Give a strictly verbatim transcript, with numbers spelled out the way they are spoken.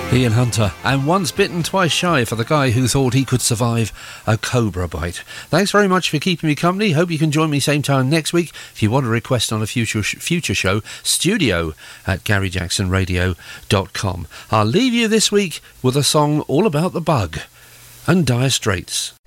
Ian Hunter, and once bitten, twice shy for the guy who thought he could survive a cobra bite. Thanks very much for keeping me company. Hope you can join me same time next week. If you want a request on a future sh- future show, studio at gary jackson radio dot com. I'll leave you this week with a song all about the bug and Dire Straits.